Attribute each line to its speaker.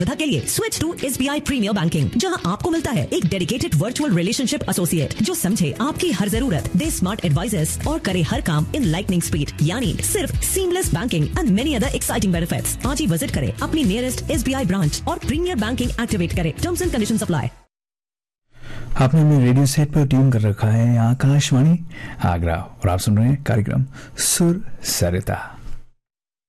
Speaker 1: सुविधा के लिए switch to SBI premiere banking, जहां आपको मिलता है एक डेडिकेटेड वर्चुअल रिलेशनशिप एसोसिएट जो समझे आपकी हर जरूरत, दे स्मार्ट एडवाइजर्स और करे हर काम इन लाइटनिंग स्पीड, यानी सिर्फ seamless banking and many other exciting benefits. आज ही विजिट करें अपनी नियरेस्ट SBI ब्रांच और प्रीमियर बैंकिंग एक्टिवेट करें। Terms and conditions apply.
Speaker 2: आपने अपने रेडियो सेट पर ट्यून कर रखा है आकाशवाणी आगरा और आप सुन रहे हैं कार्यक्रम सुर सरिता।